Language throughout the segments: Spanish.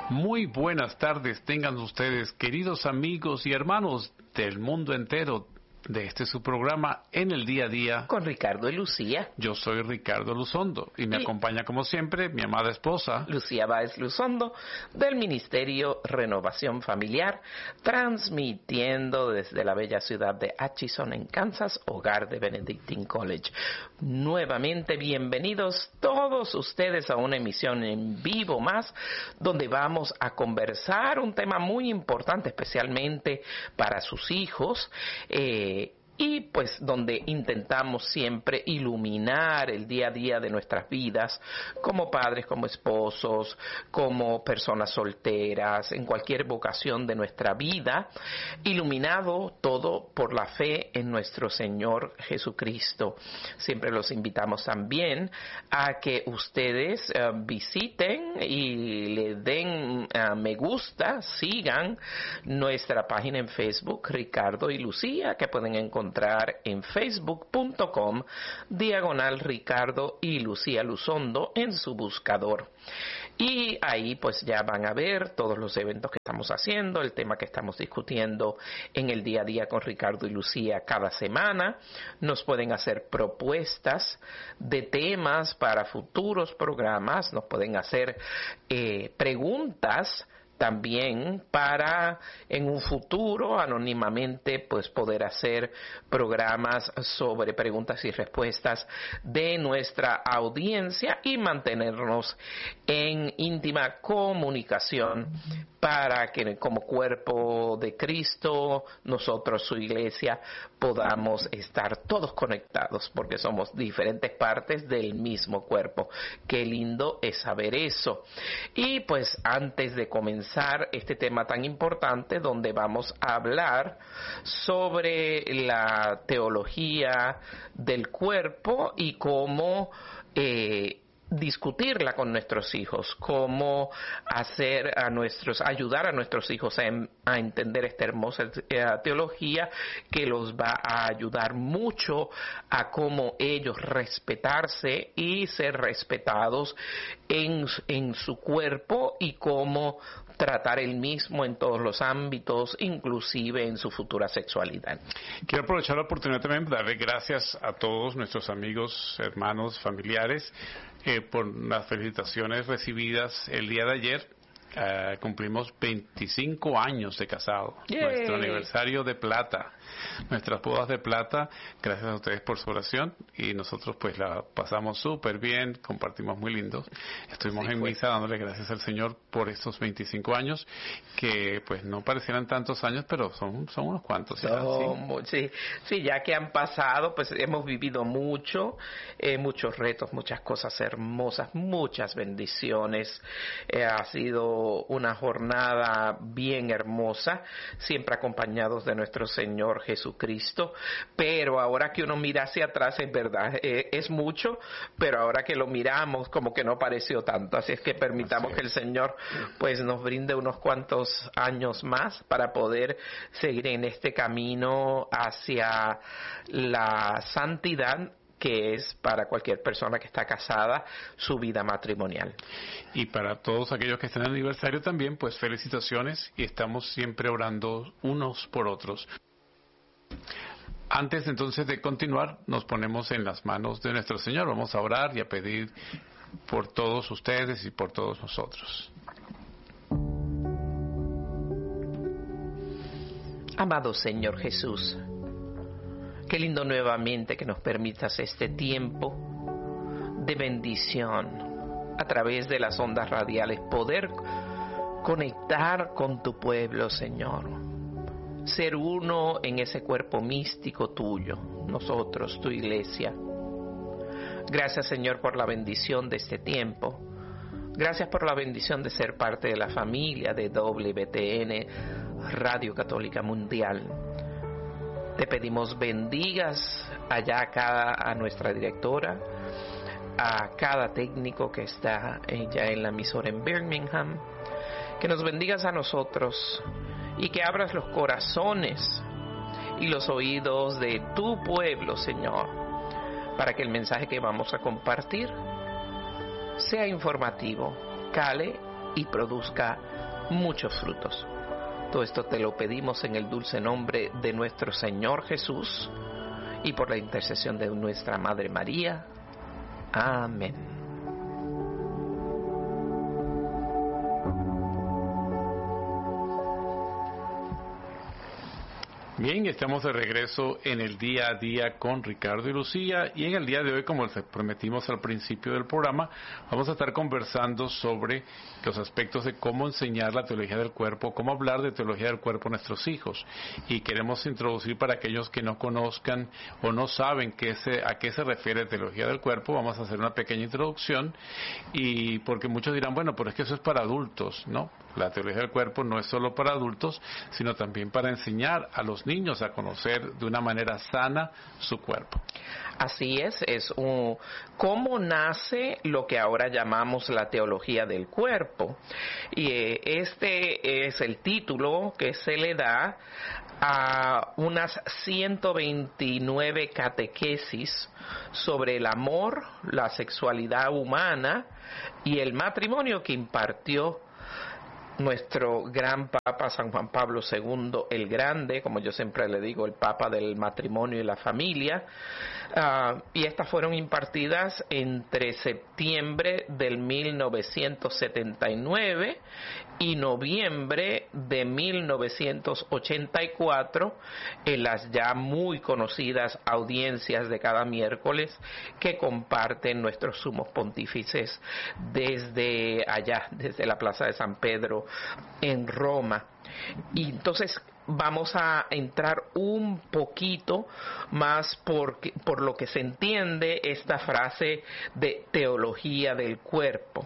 Muy buenas tardes tengan ustedes, queridos amigos y hermanos del mundo entero, de este su programa En el Día a Día. Con Ricardo y Lucía. Yo soy Ricardo Luzondo y me acompaña como siempre mi amada esposa Lucía Báez Luzondo del Ministerio Renovación Familiar, transmitiendo desde la bella ciudad de Atchison en Kansas, hogar de Benedictine College. Nuevamente bienvenidos todos ustedes a una emisión en vivo más, donde vamos a conversar un tema muy importante, especialmente para sus hijos, y pues donde intentamos siempre iluminar el día a día de nuestras vidas como padres, como esposos, como personas solteras, en cualquier vocación de nuestra vida, iluminado todo por la fe en nuestro Señor Jesucristo. Siempre los invitamos también a que ustedes visiten y le den me gusta, sigan nuestra página en Facebook, Ricardo y Lucía, que pueden encontrar en facebook.com/Ricardo y Lucía Luzondo en su buscador. Y ahí pues ya van a ver todos los eventos que estamos haciendo, el tema que estamos discutiendo en el día a día con Ricardo y Lucía cada semana. Nos pueden hacer propuestas de temas para futuros programas, nos pueden hacer preguntas también para en un futuro anónimamente pues poder hacer programas sobre preguntas y respuestas de nuestra audiencia y mantenernos en íntima comunicación para que como cuerpo de Cristo, nosotros, su iglesia, podamos estar todos conectados porque somos diferentes partes del mismo cuerpo. Qué lindo es saber eso. Y pues antes de comenzar este tema tan importante donde vamos a hablar sobre la teología del cuerpo y cómo discutirla con nuestros hijos, cómo ayudar a nuestros hijos a entender esta hermosa teología que los va a ayudar mucho a cómo ellos respetarse y ser respetados en su cuerpo y cómo tratar el mismo en todos los ámbitos, inclusive en su futura sexualidad. Quiero aprovechar la oportunidad también de darle gracias a todos nuestros amigos, hermanos, familiares, por las felicitaciones recibidas el día de ayer. Cumplimos 25 años de casado. ¡Yay! Nuestro aniversario de plata, nuestras bodas de plata. Gracias a ustedes por su oración y nosotros pues la pasamos súper bien, compartimos muy lindo. Estuvimos en misa dándole gracias al Señor por estos 25 años que pues no parecieran tantos años, pero son unos cuantos. Sí, ya que han pasado, pues hemos vivido muchos retos, muchas cosas hermosas, muchas bendiciones. Ha sido una jornada bien hermosa, siempre acompañados de nuestro Señor Jesucristo, pero ahora que uno mira hacia atrás, es verdad, es mucho, pero ahora que lo miramos, como que no pareció tanto, así es que permitamos que el Señor pues nos brinde unos cuantos años más para poder seguir en este camino hacia la santidad, que es para cualquier persona que está casada, su vida matrimonial. Y para todos aquellos que están en aniversario también, pues felicitaciones y estamos siempre orando unos por otros. Antes entonces de continuar, nos ponemos en las manos de nuestro Señor. Vamos a orar y a pedir por todos ustedes y por todos nosotros. Amado Señor Jesús, qué lindo nuevamente que nos permitas este tiempo de bendición a través de las ondas radiales, poder conectar con tu pueblo, Señor. Ser uno en ese cuerpo místico tuyo, nosotros, tu iglesia. Gracias, Señor, por la bendición de este tiempo. Gracias por la bendición de ser parte de la familia de WTN, Radio Católica Mundial. Te pedimos bendigas allá a nuestra directora, a cada técnico que está ya en la emisora en Birmingham, que nos bendigas a nosotros y que abras los corazones y los oídos de tu pueblo, Señor, para que el mensaje que vamos a compartir sea informativo, cale y produzca muchos frutos. Todo esto te lo pedimos en el dulce nombre de nuestro Señor Jesús y por la intercesión de nuestra Madre María. Amén. Bien, estamos de regreso en el día a día con Ricardo y Lucía, y en el día de hoy, como les prometimos al principio del programa, vamos a estar conversando sobre los aspectos de cómo enseñar la teología del cuerpo, cómo hablar de teología del cuerpo a nuestros hijos. Y queremos introducir, para aquellos que no conozcan o no saben a qué se refiere teología del cuerpo, vamos a hacer una pequeña introducción, y porque muchos dirán, bueno, pero es que eso es para adultos, ¿no? La teología del cuerpo no es solo para adultos, sino también para enseñar a los niños a conocer de una manera sana su cuerpo. Así es cómo nace lo que ahora llamamos la teología del cuerpo. Y este es el título que se le da a unas 129 catequesis sobre el amor, la sexualidad humana y el matrimonio que impartió nuestro gran Papa San Juan Pablo II el Grande, como yo siempre le digo, el Papa del matrimonio y la familia, y estas fueron impartidas entre septiembre del 1979 y noviembre de 1984 en las ya muy conocidas audiencias de cada miércoles que comparten nuestros sumos pontífices desde allá, desde la Plaza de San Pedro en Roma. Y entonces vamos a entrar un poquito más por lo que se entiende esta frase de teología del cuerpo.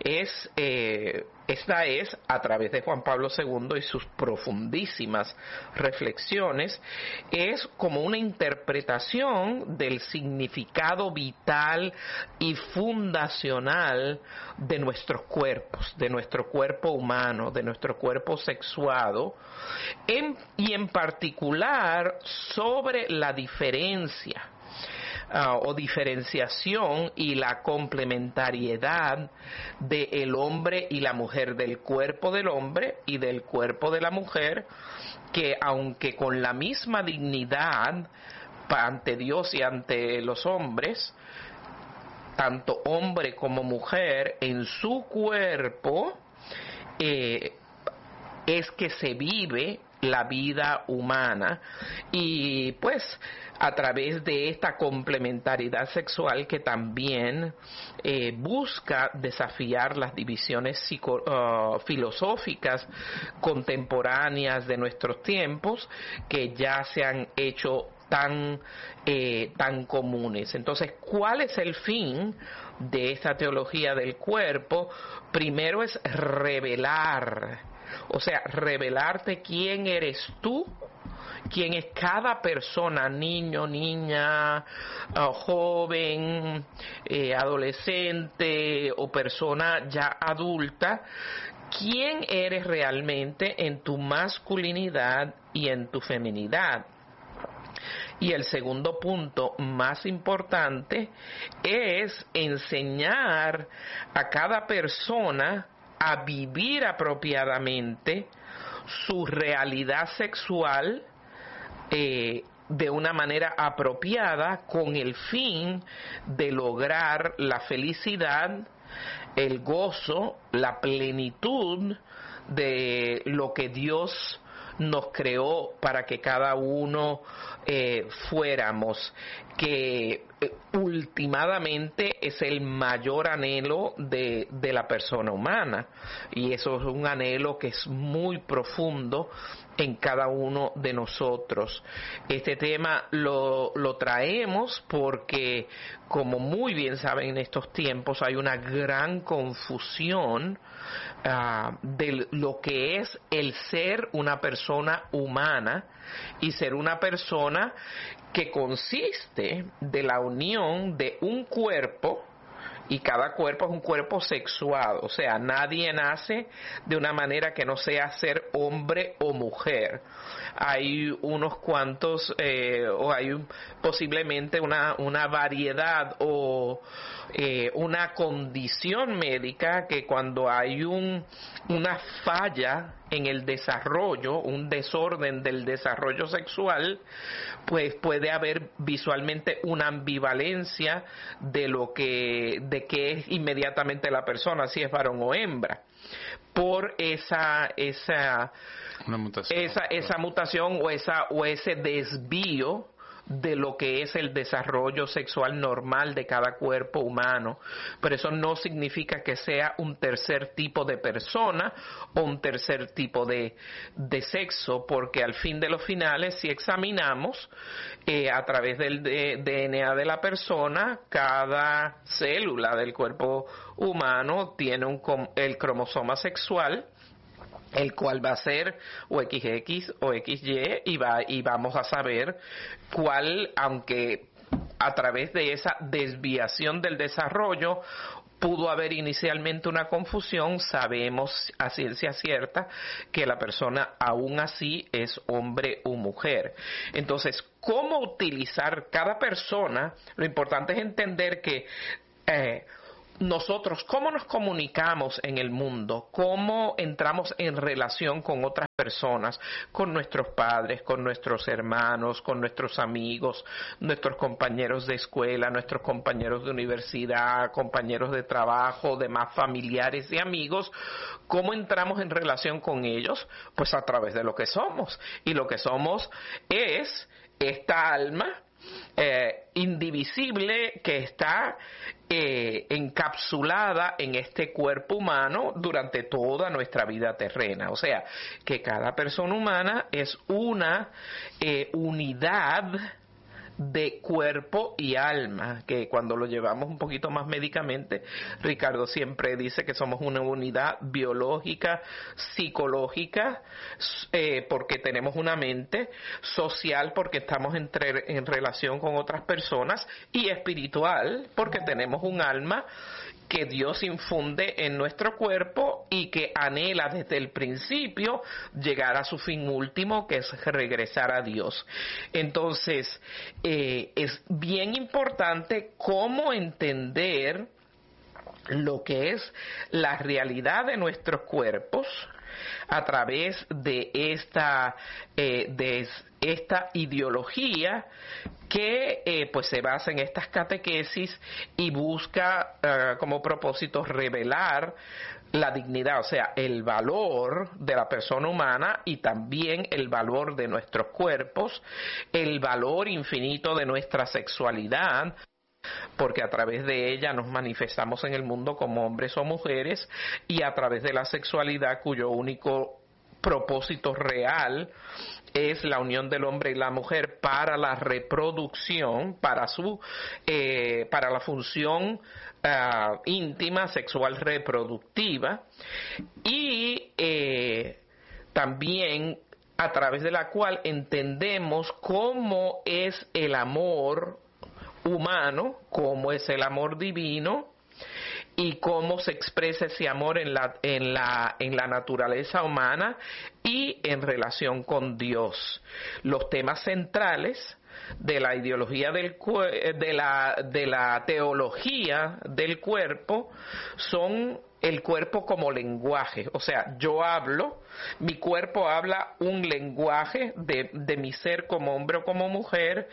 Esta es, a través de Juan Pablo II y sus profundísimas reflexiones, es como una interpretación del significado vital y fundacional de nuestros cuerpos, de nuestro cuerpo humano, de nuestro cuerpo sexuado, y en particular sobre la diferencia o diferenciación y la complementariedad del hombre y la mujer, del cuerpo del hombre y del cuerpo de la mujer, que aunque con la misma dignidad ante Dios y ante los hombres, tanto hombre como mujer en su cuerpo es que se vive la vida humana, y pues a través de esta complementariedad sexual que también busca desafiar las divisiones filosóficas contemporáneas de nuestros tiempos, que ya se han hecho tan comunes. Entonces, ¿cuál es el fin de esta teología del cuerpo? Primero es revelar, o sea, revelarte quién eres tú, quién es cada persona, niño, niña, joven, adolescente o persona ya adulta, quién eres realmente en tu masculinidad y en tu feminidad. Y el segundo punto más importante es enseñar a cada persona a vivir apropiadamente su realidad sexual de una manera apropiada, con el fin de lograr la felicidad, el gozo, la plenitud de lo que Dios nos creó para que cada uno fuéramos, que últimamente es el mayor anhelo de la persona humana, y eso es un anhelo que es muy profundo en cada uno de nosotros. Este tema lo traemos porque, como muy bien saben, en estos tiempos hay una gran confusión de lo que es el ser una persona humana y ser una persona que consiste de la unión de un cuerpo y cada cuerpo es un cuerpo sexuado, o sea, nadie nace de una manera que no sea ser hombre o mujer. Hay unos cuantos, o hay posiblemente una variedad o una condición médica que cuando hay una falla en el desarrollo, un desorden del desarrollo sexual, pues puede haber visualmente una ambivalencia de qué es inmediatamente la persona, si es varón o hembra, por esa mutación o ese desvío de lo que es el desarrollo sexual normal de cada cuerpo humano. Pero eso no significa que sea un tercer tipo de persona o un tercer tipo de sexo, porque al fin de los finales, si examinamos a través del DNA de la persona, cada célula del cuerpo humano tiene el cromosoma sexual, el cual va a ser o XX o XY, y vamos a saber cuál, aunque a través de esa desviación del desarrollo pudo haber inicialmente una confusión, sabemos a ciencia cierta que la persona aún así es hombre o mujer. Entonces, ¿cómo utilizar cada persona? Lo importante es entender que nosotros, cómo nos comunicamos en el mundo, cómo entramos en relación con otras personas, con nuestros padres, con nuestros hermanos, con nuestros amigos, nuestros compañeros de escuela, nuestros compañeros de universidad, compañeros de trabajo, demás familiares y amigos, cómo entramos en relación con ellos, pues a través de lo que somos. Y lo que somos es esta alma indivisible que está encapsulada en este cuerpo humano durante toda nuestra vida terrena. O sea, que cada persona humana es una unidad de cuerpo y alma, que cuando lo llevamos un poquito más médicamente, Ricardo siempre dice que somos una unidad biológica, psicológica, porque tenemos una mente, social porque estamos en relación con otras personas, y espiritual porque tenemos un alma que Dios infunde en nuestro cuerpo y que anhela desde el principio llegar a su fin último, que es regresar a Dios. Entonces, es bien importante cómo entender lo que es la realidad de nuestros cuerpos a través de esta ideología que pues se basa en estas catequesis y busca como propósito revelar la dignidad, o sea, el valor de la persona humana y también el valor de nuestros cuerpos, el valor infinito de nuestra sexualidad, porque a través de ella nos manifestamos en el mundo como hombres o mujeres, y a través de la sexualidad cuyo único propósito real es la unión del hombre y la mujer para la reproducción, para la función íntima, sexual, reproductiva, y también a través de la cual entendemos cómo es el amor humano, cómo es el amor divino y cómo se expresa ese amor en la naturaleza humana y en relación con Dios. Los temas centrales de la ideología de la teología del cuerpo son el cuerpo como lenguaje, o sea, yo hablo, mi cuerpo habla un lenguaje de mi ser como hombre o como mujer,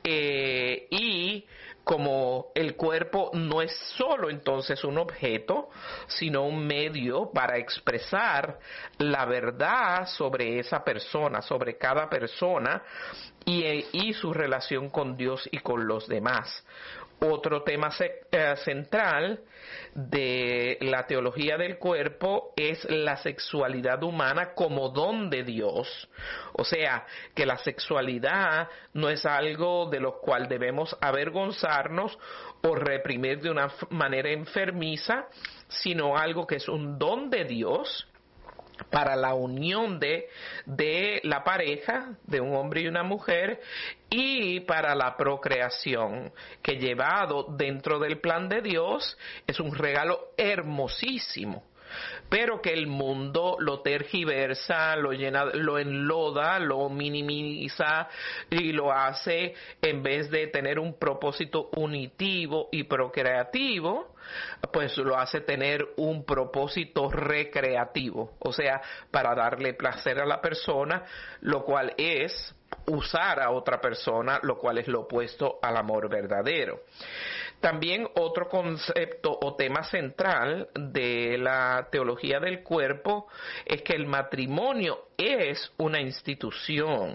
y como el cuerpo no es solo entonces un objeto, sino un medio para expresar la verdad sobre esa persona, sobre cada persona y su relación con Dios y con los demás. Otro tema central de la teología del cuerpo es la sexualidad humana como don de Dios. O sea, que la sexualidad no es algo de lo cual debemos avergonzarnos o reprimir de una manera enfermiza, sino algo que es un don de Dios, para la unión de la pareja, de un hombre y una mujer, y para la procreación, que llevado dentro del plan de Dios es un regalo hermosísimo, pero que el mundo lo tergiversa, lo llena, lo enloda, lo minimiza y lo hace, en vez de tener un propósito unitivo y procreativo, pues lo hace tener un propósito recreativo, o sea, para darle placer a la persona, lo cual es usar a otra persona, lo cual es lo opuesto al amor verdadero. También otro concepto o tema central de la teología del cuerpo es que el matrimonio es una institución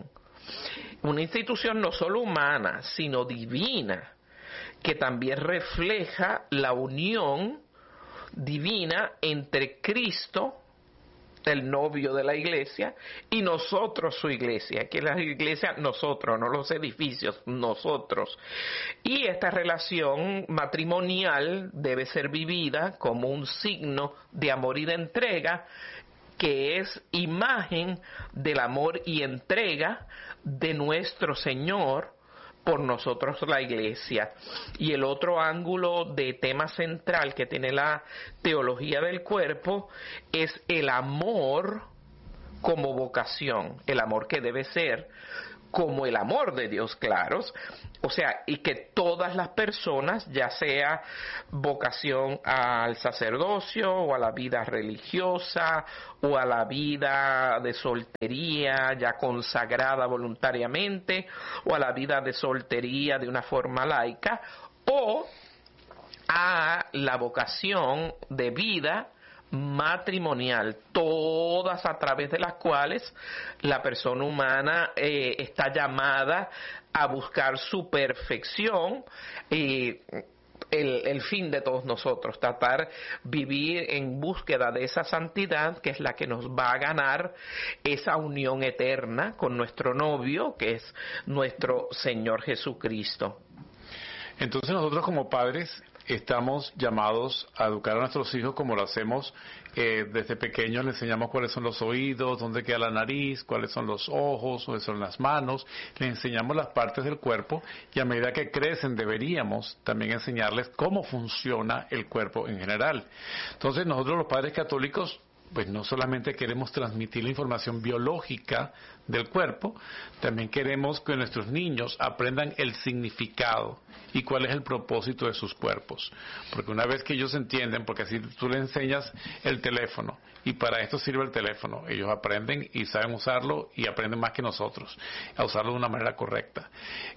no solo humana, sino divina, que también refleja la unión divina entre Cristo, el novio de la iglesia, y nosotros su iglesia, que la iglesia nosotros, no los edificios, nosotros. Y esta relación matrimonial debe ser vivida como un signo de amor y de entrega, que es imagen del amor y entrega de nuestro Señor por nosotros la iglesia. Y el otro ángulo de tema central que tiene la teología del cuerpo es el amor como vocación, el amor que debe ser como el amor de Dios, claros, o sea, y que todas las personas, ya sea vocación al sacerdocio o a la vida religiosa o a la vida de soltería ya consagrada voluntariamente o a la vida de soltería de una forma laica o a la vocación de vida matrimonial, todas a través de las cuales la persona humana está llamada a buscar su perfección y el fin de todos nosotros, tratar vivir en búsqueda de esa santidad que es la que nos va a ganar esa unión eterna con nuestro novio, que es nuestro Señor Jesucristo. Entonces nosotros como padres estamos llamados a educar a nuestros hijos como lo hacemos desde pequeños. Les enseñamos cuáles son los oídos, dónde queda la nariz, cuáles son los ojos, dónde son las manos. Les enseñamos las partes del cuerpo y a medida que crecen deberíamos también enseñarles cómo funciona el cuerpo en general. Entonces nosotros los padres católicos pues no solamente queremos transmitir la información biológica del cuerpo, también queremos que nuestros niños aprendan el significado y cuál es el propósito de sus cuerpos. Porque una vez que ellos entienden, porque así tú les enseñas el teléfono y para esto sirve el teléfono, ellos aprenden y saben usarlo y aprenden más que nosotros a usarlo de una manera correcta.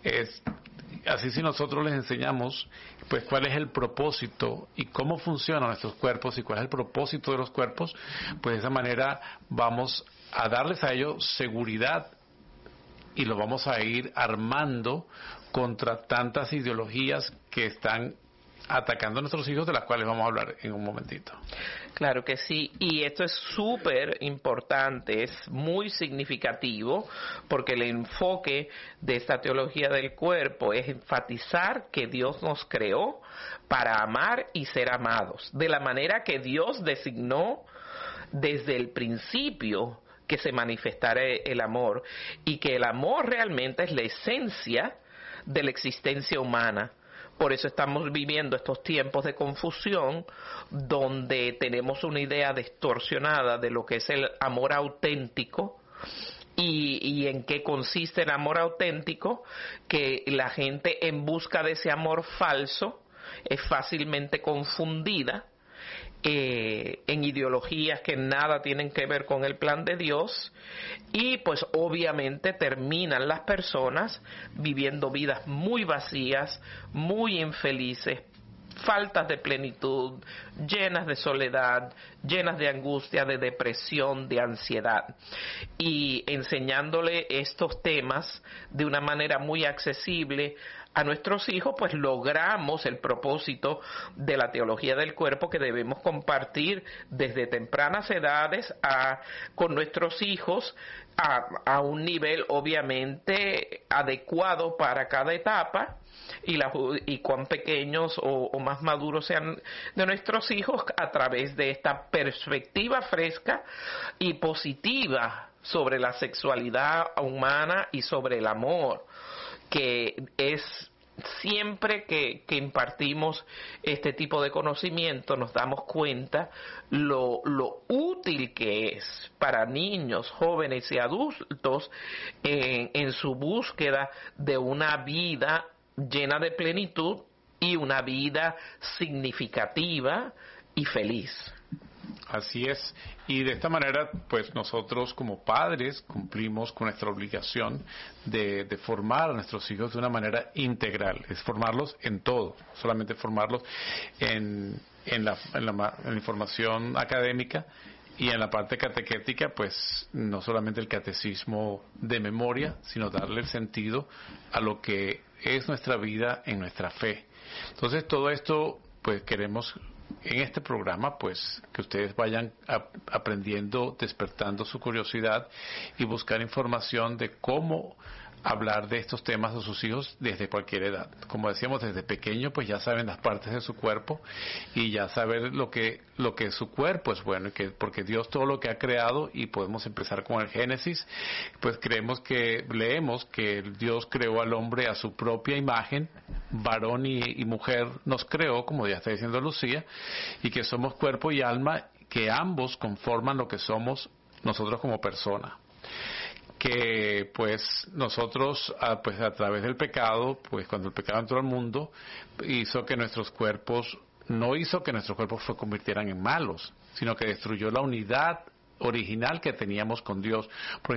Así, si nosotros les enseñamos pues cuál es el propósito y cómo funcionan nuestros cuerpos y cuál es el propósito de los cuerpos, pues de esa manera vamos a darles a ellos seguridad y lo vamos a ir armando contra tantas ideologías que están atacando a nuestros hijos, de las cuales vamos a hablar en un momentito. Claro que sí, y esto es súper importante, es muy significativo, porque el enfoque de esta teología del cuerpo es enfatizar que Dios nos creó para amar y ser amados, de la manera que Dios designó desde el principio que se manifestara el amor, y que el amor realmente es la esencia de la existencia humana. Por eso estamos viviendo estos tiempos de confusión, donde tenemos una idea distorsionada de lo que es el amor auténtico y en qué consiste el amor auténtico, que la gente en busca de ese amor falso es fácilmente confundida en ideologías que nada tienen que ver con el plan de Dios, y pues obviamente terminan las personas viviendo vidas muy vacías, muy infelices, faltas de plenitud, llenas de soledad, llenas de angustia, de depresión, de ansiedad. Y enseñándole estos temas de una manera muy accesible a nuestros hijos, pues logramos el propósito de la teología del cuerpo que debemos compartir desde tempranas edades con nuestros hijos a un nivel obviamente adecuado para cada etapa, y cuán pequeños o más maduros sean de nuestros hijos, a través de esta perspectiva fresca y positiva sobre la sexualidad humana y sobre el amor, que es siempre que impartimos este tipo de conocimiento nos damos cuenta lo útil que es para niños, jóvenes y adultos en su búsqueda de una vida llena de plenitud y una vida significativa y feliz. Así es, y de esta manera pues nosotros como padres cumplimos con nuestra obligación de formar a nuestros hijos de una manera integral, es formarlos en todo, no solamente formarlos en la información académica y en la parte catequética, pues no solamente el catecismo de memoria, sino darle el sentido a lo que es nuestra vida en nuestra fe. Entonces todo esto pues queremos en este programa pues que ustedes vayan aprendiendo, despertando su curiosidad y buscar información de cómo hablar de estos temas a sus hijos desde cualquier edad. Como decíamos, desde pequeño pues ya saben las partes de su cuerpo y ya saber lo que su cuerpo es bueno, porque Dios todo lo que ha creado, y podemos empezar con el Génesis, pues leemos que Dios creó al hombre a su propia imagen, varón y mujer nos creó, como ya está diciendo Lucía, y que somos cuerpo y alma, que ambos conforman lo que somos nosotros como persona. Que pues nosotros a través del pecado, pues cuando el pecado entró al mundo, hizo que nuestros cuerpos se convirtieran en malos, sino que destruyó la unidad original que teníamos con Dios. Por